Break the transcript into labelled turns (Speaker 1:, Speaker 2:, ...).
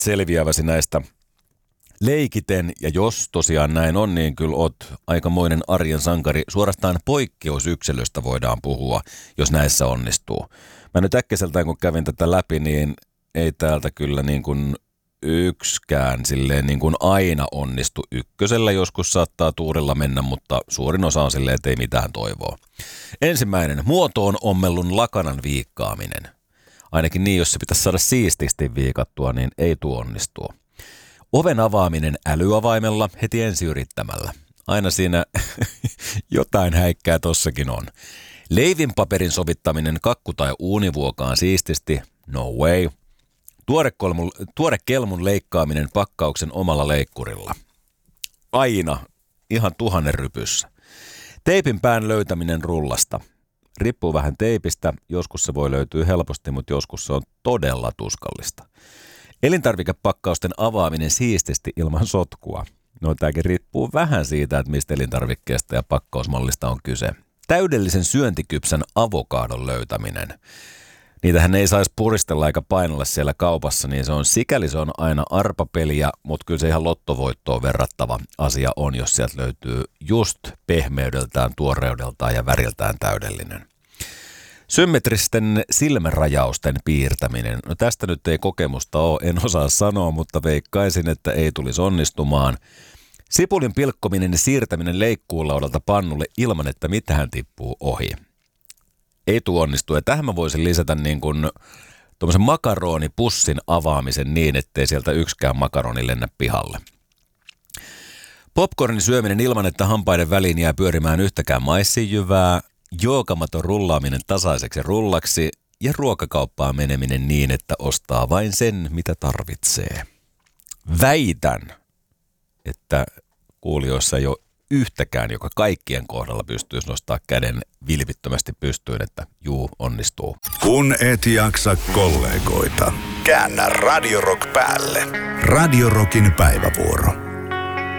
Speaker 1: selviäväsi näistä leikiten, ja jos tosiaan näin on, niin kyllä oot aikamoinen arjen sankari. Suorastaan poikkeusyksilöstä voidaan puhua, jos näissä onnistuu. Mä nyt äkkiseltään, kun kävin tätä läpi, niin ei täältä kyllä niin kuin yksikään silleen niin kuin aina onnistu. Ykkösellä joskus saattaa tuurilla mennä, mutta suurin osa on silleen, että ei mitään toivoa. Ensimmäinen, muotoon ommellun lakanan viikkaaminen. Ainakin niin, jos se pitäisi saada siististi viikattua, niin ei tuo onnistua. Oven avaaminen älyavaimella heti ensi yrittämällä. Aina siinä jotain häikkää tossakin on. Leivinpaperin sovittaminen kakku- tai uunivuokaan siististi, no way. Tuorekelmun leikkaaminen pakkauksen omalla leikkurilla. Aina, ihan 1000 rypyssä. Teipin pään löytäminen rullasta. Riippuu vähän teipistä, joskus se voi löytyä helposti, mutta joskus se on todella tuskallista. Elintarvikepakkausten avaaminen siististi ilman sotkua. No tämäkin riippuu vähän siitä, että mistä elintarvikkeesta ja pakkausmallista on kyse. Täydellisen syöntikypsän avokadon löytäminen. Niitähän ei saisi puristella eikä painella siellä kaupassa, niin se on aina arpapeliä, mutta kyllä se ihan lottovoittoon verrattava asia on, jos sieltä löytyy just pehmeydeltään, tuoreudeltaan ja väriltään täydellinen. Symmetristen silmärajausten piirtäminen. No tästä nyt ei kokemusta ole, en osaa sanoa, mutta veikkaisin, että ei tulisi onnistumaan. Sipulin pilkkominen ja siirtäminen leikkuulaudalta pannulle ilman, että mitään tippuu ohi. Ei tule onnistua. Ja tähän mä voisin lisätä niin kuin tuommoisen makaronipussin avaamisen niin, ettei sieltä yksikään makaroni lennä pihalle. Popcornin syöminen ilman, että hampaiden väliin jää pyörimään yhtäkään maissijyvää. Jookamaton rullaaminen tasaiseksi rullaksi ja ruokakauppaan meneminen niin, että ostaa vain sen, mitä tarvitsee. Väitän, että kuulijoissa ei ole yhtäkään, joka kaikkien kohdalla pystyisi nostaa käden vilpittömästi pystyyn, että juu, onnistuu.
Speaker 2: Kun et jaksa kollegoita, käännä Radio Rock päälle. Radio Rockin päivävuoro.